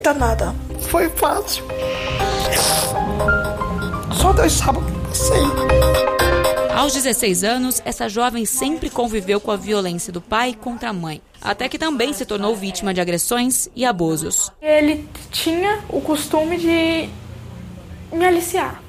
Nada, foi fácil. Só Deus sabe o que passei. Aos 16 anos, essa jovem sempre conviveu com a violência do pai contra a mãe, até que também se tornou vítima de agressões e abusos. Ele tinha o costume de me aliciar.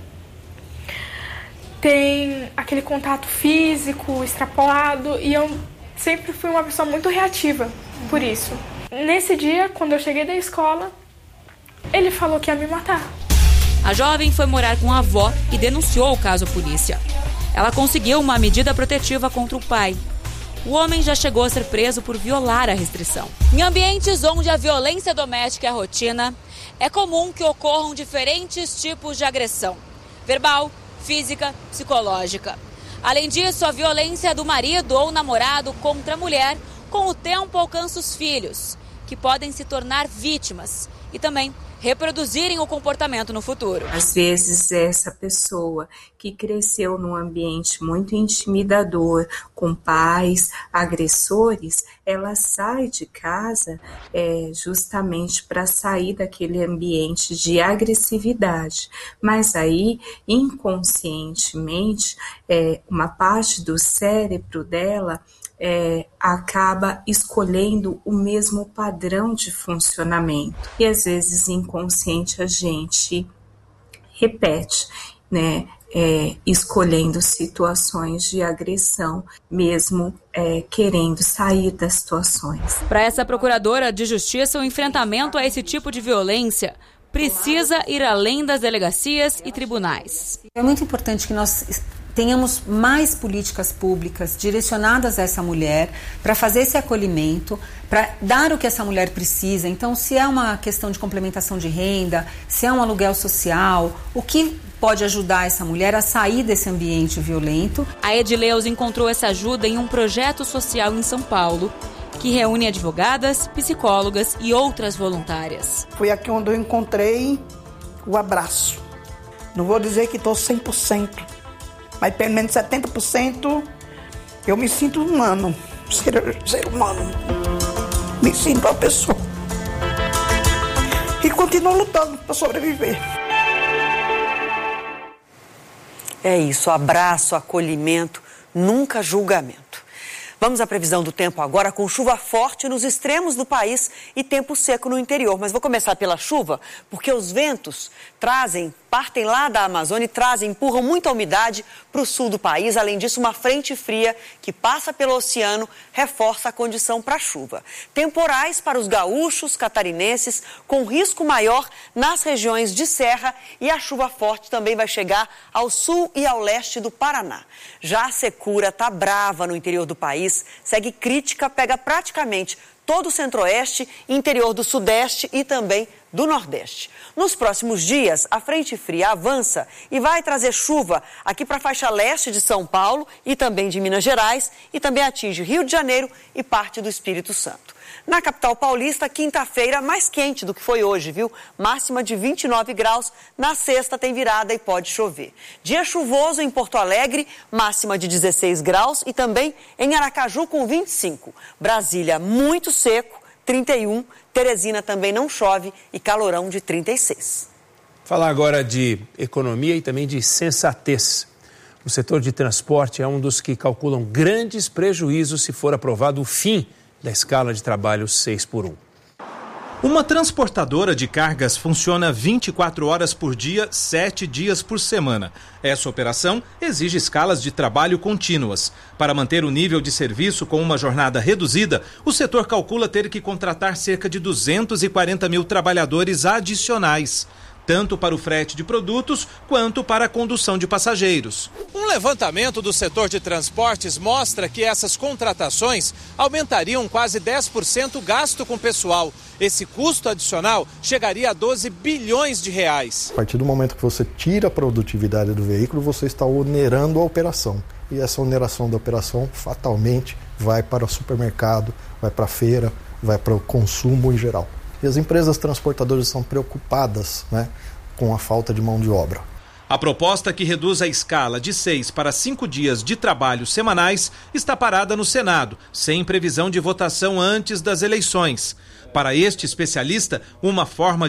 Tem aquele contato físico extrapolado e eu sempre fui uma pessoa muito reativa por isso. Nesse dia, quando eu cheguei da escola, ele falou que ia me matar. A jovem foi morar com a avó e denunciou o caso à polícia. Ela conseguiu uma medida protetiva contra o pai. O homem já chegou a ser preso por violar a restrição. Em ambientes onde a violência doméstica é a rotina, é comum que ocorram diferentes tipos de agressão: verbal, física, psicológica. Além disso, a violência do marido ou namorado contra a mulher, com o tempo alcança os filhos, que podem se tornar vítimas e também reproduzirem o comportamento no futuro. Às vezes, essa pessoa que cresceu num ambiente muito intimidador, com pais agressores, ela sai de casa justamente para sair daquele ambiente de agressividade. Mas aí, inconscientemente, uma parte do cérebro dela acaba escolhendo o mesmo padrão de funcionamento. E às vezes inconsciente a gente repete, né? Escolhendo situações de agressão, mesmo querendo sair das situações. Para essa procuradora de justiça, o enfrentamento a esse tipo de violência precisa ir além das delegacias e tribunais. É muito importante que nós tenhamos mais políticas públicas direcionadas a essa mulher para fazer esse acolhimento, para dar o que essa mulher precisa. Então, se é uma questão de complementação de renda, se é um aluguel social, o que pode ajudar essa mulher a sair desse ambiente violento. A Edileus encontrou essa ajuda em um projeto social em São Paulo, que reúne advogadas, psicólogas e outras voluntárias. Foi aqui onde eu encontrei o abraço. Não vou dizer que estou 100%, mas pelo menos 70% eu me sinto humano, ser humano. Me sinto uma pessoa. E continuo lutando para sobreviver. É isso, abraço, acolhimento, nunca julgamento. Vamos à previsão do tempo agora, com chuva forte nos extremos do país e tempo seco no interior. Mas vou começar pela chuva, porque os ventos partem lá da Amazônia e empurram muita umidade para o sul do país. Além disso, uma frente fria que passa pelo oceano reforça a condição para chuva. Temporais para os gaúchos, catarinenses, com risco maior nas regiões de serra, e a chuva forte também vai chegar ao sul e ao leste do Paraná. Já a secura está brava no interior do país, segue crítica, pega praticamente todo o centro-oeste, interior do sudeste e também do nordeste. Nos próximos dias, a frente fria avança e vai trazer chuva aqui para a faixa leste de São Paulo e também de Minas Gerais, e também atinge Rio de Janeiro e parte do Espírito Santo. Na capital paulista, quinta-feira mais quente do que foi hoje, viu? Máxima de 29 graus. Na sexta tem virada e pode chover. Dia chuvoso em Porto Alegre, máxima de 16 graus, e também em Aracaju com 25. Brasília muito seco, 31. Teresina também não chove e calorão de 36. Falar agora de economia e também de sensatez. O setor de transporte é um dos que calculam grandes prejuízos se for aprovado o fim da escala de trabalho 6x1. Uma transportadora de cargas funciona 24 horas por dia, 7 dias por semana. Essa operação exige escalas de trabalho contínuas. Para manter o nível de serviço com uma jornada reduzida, o setor calcula ter que contratar cerca de 240 mil trabalhadores adicionais, tanto para o frete de produtos quanto para a condução de passageiros. Um levantamento do setor de transportes mostra que essas contratações aumentariam quase 10% o gasto com pessoal. Esse custo adicional chegaria a 12 bilhões de reais. A partir do momento que você tira a produtividade do veículo, você está onerando a operação. E essa oneração da operação fatalmente vai para o supermercado, vai para a feira, vai para o consumo em geral. E as empresas transportadoras estão preocupadas, com a falta de mão de obra. A proposta, que reduz a escala de 6 para 5 dias de trabalho semanais, está parada no Senado, sem previsão de votação antes das eleições. Para este especialista, uma forma